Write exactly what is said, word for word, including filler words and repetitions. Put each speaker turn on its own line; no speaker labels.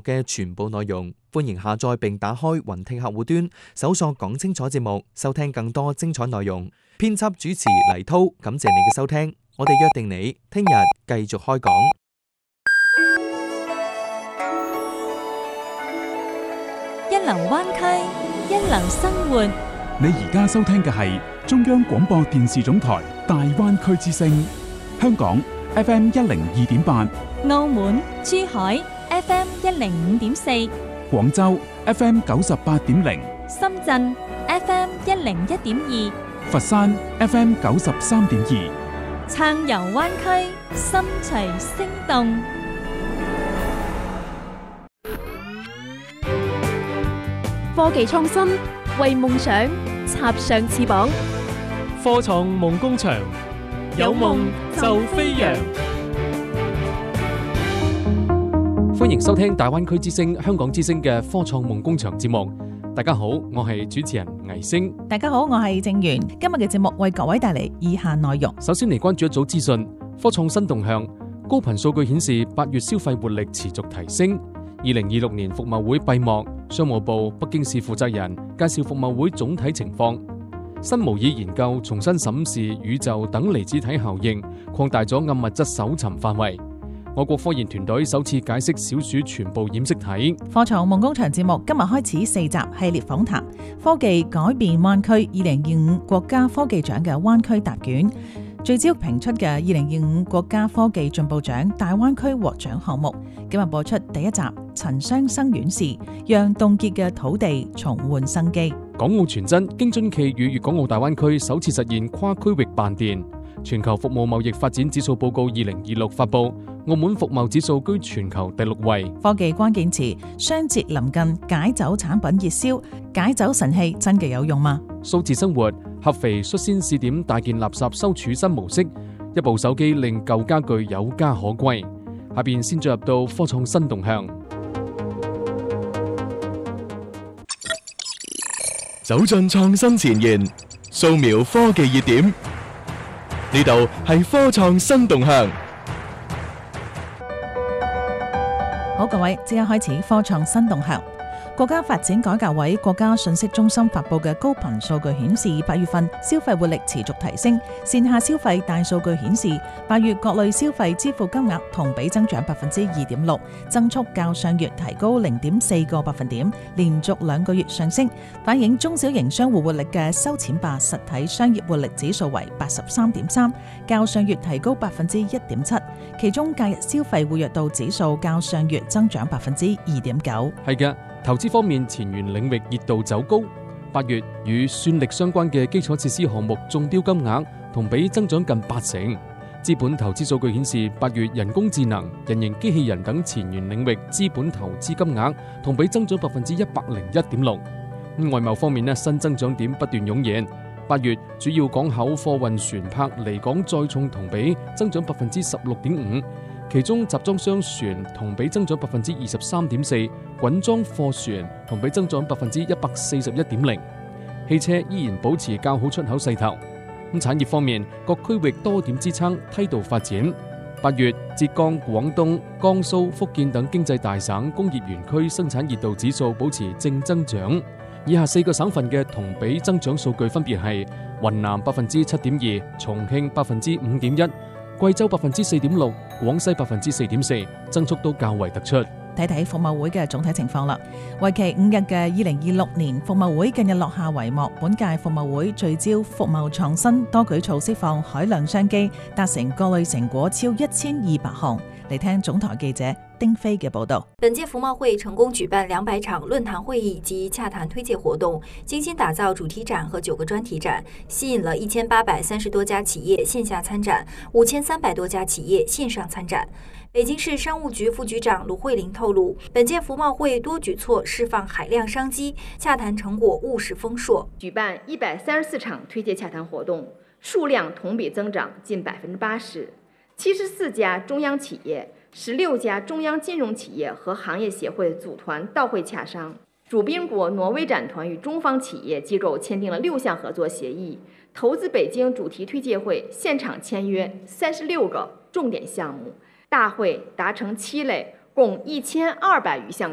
嘅全部內容。歡迎下載並打開雲聽客戶端，搜索講清楚節目，收聽更多精彩內容。編輯主持黎滔，感謝你嘅收聽，我哋約定你聽日繼續開講。
一流灣區，一流生活。
你而家收聽嘅係中央廣播電視總台大灣區之聲，香港 F M 一零二點八，
澳門、珠海 F M 一零五點四，
廣州 F M 九十八點零，
深圳 F M 一零一點二，
佛山 F M 九十三點二。
暢遊灣區，心隨聲動。
科技創新，為夢想插上翅膀。
科創夢工場，有夢就飛揚。歡迎收聽大灣區之聲、香港之聲嘅科創夢工場節目。大家好，我係主持人倪星。
大家好，我係正源。今日嘅節目為各位帶嚟以下內容。
首先嚟關注一組資訊，科創新動向。高頻數據顯示，八月消費活力持續提升。二零二六年服貿會閉幕，商務部北京市負責人介紹服貿會總體情況。新模擬研究重新審視宇宙等離子體效應，擴大咗暗物質搜尋範圍。我國科研團隊首次解釋小鼠全部染色體。
科創夢工場節目今日開始四集系列訪談，科技改變灣區二零二五國家科技獎嘅灣區答卷，聚焦評出嘅二零二五國家科技進步獎大灣區獲獎項目。今日播出第一集，陳雙生院士讓凍結嘅土地重煥生機。
港澳傳真京津冀與粵港澳大灣區首次實現跨區域辦電。全球服務貿易發展指數報告二零二六發布，澳門服貿指數居全球第六位。
科技關鍵詞，雙節臨近，解酒產品熱銷，解酒神器真嘅有用嗎？
數字生活，合肥率先試點大件垃圾收儲新模式，一部手機令舊家具有家可歸。下邊先進入到科創新動向。
走進創新前沿，掃描科技熱點，呢度係科創新動向。
好，各位，即刻開始科創新動向。國家發展改革委國家信息中心發布嘅高頻數據顯示，八月份消費活力持續提升。線下消費大數據顯示，八月各類消費支付金額同比增長百分之二點六，增速較上月提高零點四個百分點，連續兩個月上升，反映中小型商戶活力嘅收錢吧實體商業活力指數為八十三點三，較上月提高百分之一點七。其中假日消費活躍度指數較上月增長百分之二點九。
係嘅。投資方面，前沿領域熱度走高。八月與算力相關嘅基礎設施項目中標金額同比增長近八成。資本投資數據顯示，八月人工智能、人形機器人等前沿領域資本投資金額同比增長百分之一百零一點六。外貿方面呢，新增長點不斷湧現。八月主要港口貨運船舶離港載重同比增長百分之十六點五。其中集裝箱船同比增長百分之二十三點四，滾裝貨船同比增長百分之一百四十一點零。汽車依然保持較好出口勢頭。咁產業方面，各區域多點支撐梯度發展。八月，浙江、廣東、江蘇、福建等經濟大省工業園區生產熱度指數保持正增長。以下四個省份嘅同比增長數據分別係：雲南百分之七點二，重慶百分之五點一。貴州百分之四點六，廣西百分之四點四，增速都較為突出。
睇睇服貿會嘅總體情況啦。為期五日嘅二零二六年服貿會近日落下帷幕。本屆服貿會聚焦服貿創新，多舉措釋放海量商機，達成各類成果超一千二百項。嚟聽總台記者丁飛嘅報道。
本屆服貿會成功舉辦兩百場論壇會議及洽談推介活動，精心打造主題展和九個專題展，吸引了一千八百三十多家企業線下參展，五千三百多家企業線上參展。北京市商務局副局長盧慧玲透露，本屆服貿會多舉措釋放海量商機，洽談成果務實豐碩。
舉辦一百三十四場推介洽談活動，數量同比增長近百分之八十。七十四家中央企業、十六家中央金融企業和行業協會組團到會洽商。主賓國挪威展團與中方企業機構簽訂了六項合作協議，投資北京主題推介會現場簽約三十六個重點項目，大會達成七類，共一千二百餘項。